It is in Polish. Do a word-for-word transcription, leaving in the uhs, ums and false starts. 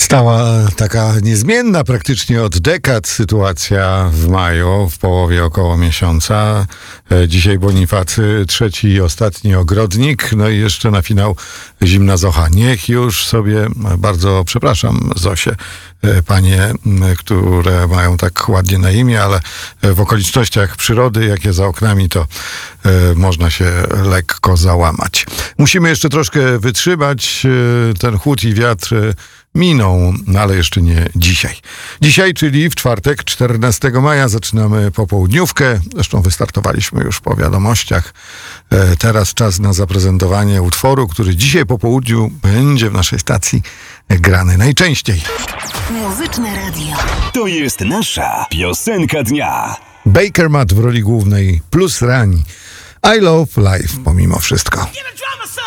Stała taka niezmienna praktycznie od dekad sytuacja w maju, w połowie około miesiąca. Dzisiaj Bonifacy, trzeci i ostatni ogrodnik, no i jeszcze na finał Zimna Zocha. Niech już sobie, bardzo przepraszam Zosię, panie, które mają tak ładnie na imię, ale w okolicznościach przyrody, jakie za oknami, to można się lekko załamać. Musimy jeszcze troszkę wytrzymać, ten chłód i wiatr miną, no ale jeszcze nie dzisiaj. Dzisiaj, czyli w czwartek, czternastego maja, zaczynamy popołudniówkę. Zresztą wystartowaliśmy już po wiadomościach. E, teraz czas na zaprezentowanie utworu, który dzisiaj po południu będzie w naszej stacji grany najczęściej. Muzyczne radio. To jest nasza piosenka dnia. Baker Matt w roli głównej plus Rani. I Love Life pomimo wszystko. Get a drama, son.